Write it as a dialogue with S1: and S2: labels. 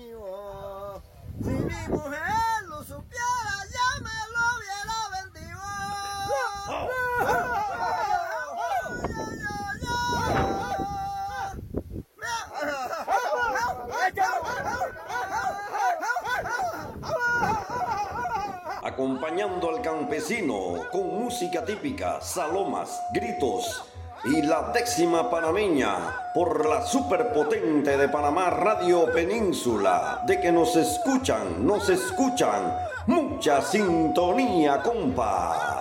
S1: mío. Si mi mujer lo supiera, ya me lo hubiera vendido.
S2: Acompañando al campesino con música típica, salomas, gritos y la décima panameña por la superpotente de Panamá Radio Península. De que nos escuchan, mucha sintonía, compa.